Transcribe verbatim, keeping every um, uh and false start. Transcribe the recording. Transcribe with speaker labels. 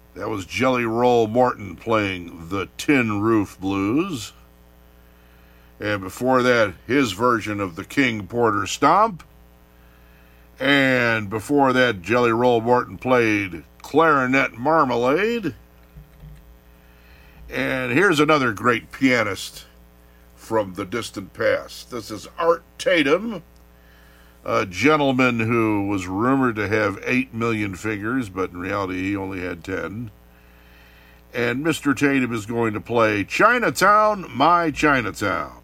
Speaker 1: That was Jelly Roll Morton playing the Tin Roof Blues. And before that, his version of the King Porter Stomp. And before that, Jelly Roll Morton played Clarinet Marmalade. And here's another great pianist from the distant past. This is Art Tatum, a gentleman who was rumored to have eight million fingers, but in reality he only had ten. And Mister Tatum is going to play Chinatown, My Chinatown.